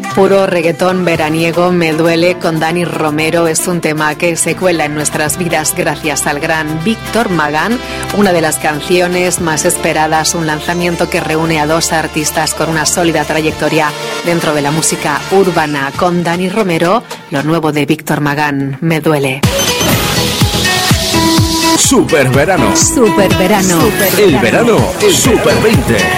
Puro reggaetón veraniego, Me duele, con Dani Romero. Es un tema que se cuela en nuestras vidas gracias al gran Víctor Magán, una de las canciones más esperadas, un lanzamiento que reúne a dos artistas con una sólida trayectoria dentro de la música urbana. Con Dani Romero, lo nuevo de Víctor Magán, Me duele. Super verano. Super verano. El verano es Super 20.